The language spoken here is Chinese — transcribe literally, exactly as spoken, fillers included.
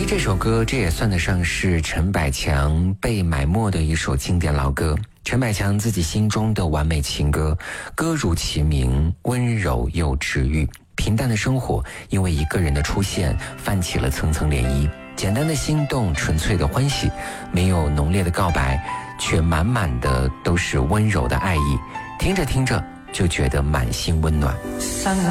这首歌，这也算得上是陈百强被埋没的一首经典老歌。陈百强自己心中的完美情歌，歌如其名，温柔又治愈。平淡的生活因为一个人的出现泛起了层层涟漪，简单的心动，纯粹的欢喜，没有浓烈的告白，却满满的都是温柔的爱意。听着听着就觉得满心温暖。